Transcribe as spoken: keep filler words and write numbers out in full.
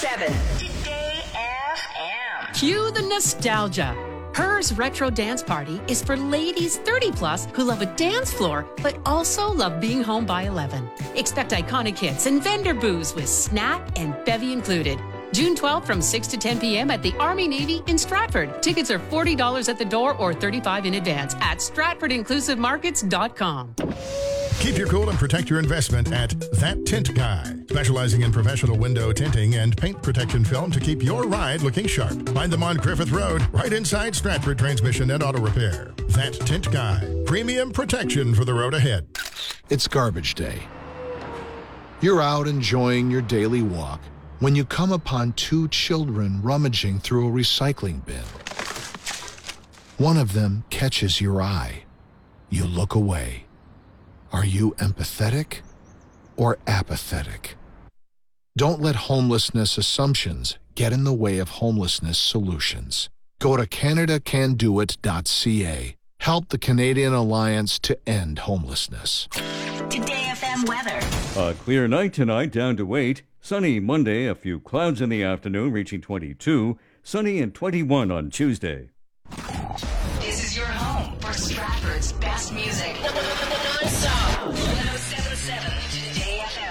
seven. Today F M. Cue the nostalgia. Hers Retro Dance Party is for ladies thirty plus who love a dance floor, but also love being home by eleven. Expect iconic hits and vendor booths with snack and bevy included. June twelfth from six to ten p.m. at the Army Navy in Stratford. Tickets are forty dollars at the door or thirty-five dollars in advance at stratford inclusive markets dot com. Keep your cool and protect your investment at That Tint Guy, specializing in professional window tinting and paint protection film to keep your ride looking sharp. Find them on Griffith Road, right inside Stratford Transmission and Auto Repair. That Tint Guy, premium protection for the road ahead. It's garbage day. You're out enjoying your daily walk when you come upon two children rummaging through a recycling bin. One of them catches your eye. You look away. Are you empathetic or apathetic? Don't let homelessness assumptions get in the way of homelessness solutions. Go to canada can do it dot c a. Help the Canadian Alliance to end homelessness. Today F M weather. A clear night tonight, down to eight. Sunny Monday, a few clouds in the afternoon, reaching twenty-two. Sunny and twenty-one on Tuesday. This is your home for Stratford's best music. Non-stop. one oh seven point seven Today F M.